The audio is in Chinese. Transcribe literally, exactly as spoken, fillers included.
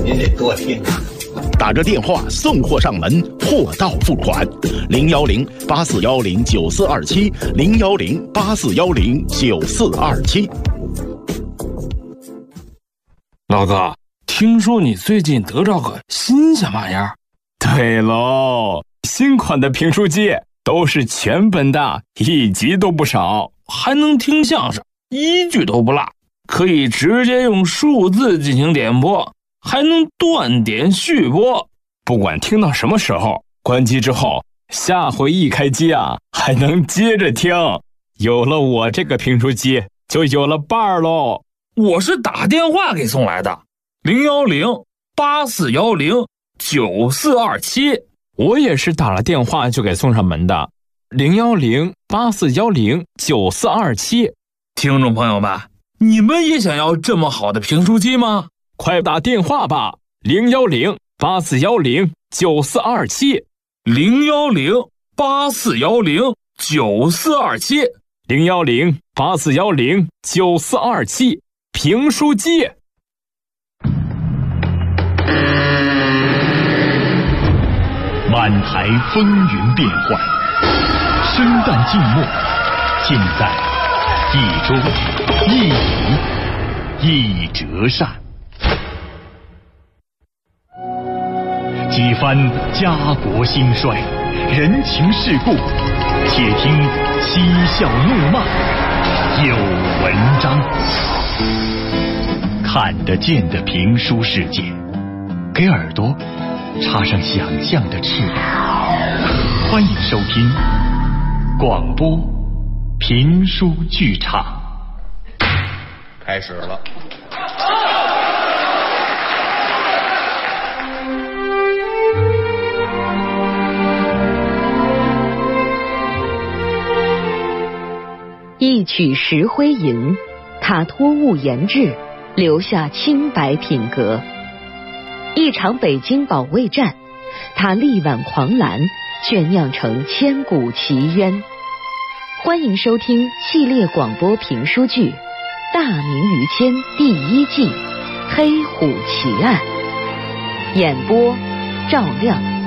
您得多听啊。 打着电话送货上门，货到付款。零幺零八四幺零九四二七，零幺零八四幺零九四二七。 老哥，听说你最近得着个新鲜玩意儿？ 对喽，新款的评书机都是全本的，一集都不少， 还能听相声，一句都不落，可以直接用数字进行点播，还能断点续播。 不管听到什么时候，关机之后，下回一开机啊，还能接着听。有了我这个评书机，就有了伴儿喽。 我是打电话给送来的，零幺零八四幺零九四二七。 我也是打了电话就给送上门的，零幺零八四幺零九四二七。 听众朋友们，你们也想要这么好的评书机吗？ 快打电话吧，零幺零八四幺零九四二七， 零幺零八四幺零九四二七， 零幺零八四幺零九四二七，评书机。 满台风云变幻，生旦净末，尽在一桌一饮一折扇。几番家国兴衰，人情世故，且听嬉笑怒骂，有文章。看得见的评书世界，给耳朵插上想象的翅膀。欢迎收听广播评书剧场。 开始了。 一曲石灰吟，他托物言志，留下清白品格。一场北京保卫战，他力挽狂澜，却酿成千古奇冤。欢迎收听系列广播评书剧《大明于谦》第一季《黑虎奇案》，演播赵亮。